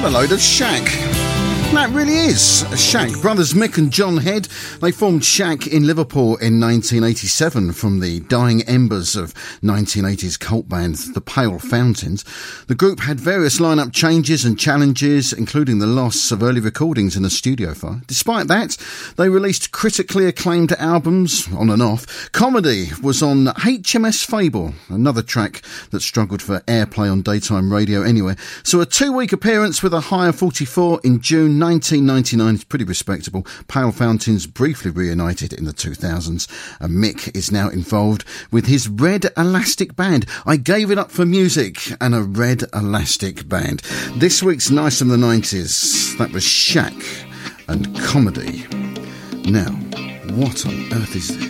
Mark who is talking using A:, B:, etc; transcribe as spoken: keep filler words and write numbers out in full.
A: What a load of shack. That really is Shack. Brothers Mick and John Head, they formed Shack in Liverpool in nineteen eighty-seven from the dying embers of nineteen eighties cult band The Pale Fountains. The group had various lineup changes and challenges, including the loss of early recordings in the studio fire. Despite that, they released critically acclaimed albums on and off. Comedy was on H M S Fable, another track that struggled for airplay on daytime radio anyway. So a two-week appearance with a higher forty-four in June nineteen ninety-nine is pretty respectable. Pale Fountains briefly reunited in the two thousands, and Mick is now involved with his Red Elastic Band. I gave it up for music and a Red Elastic Band. This week's Nice from the nineties, that was Shack and Comedy. Now, what on earth is this?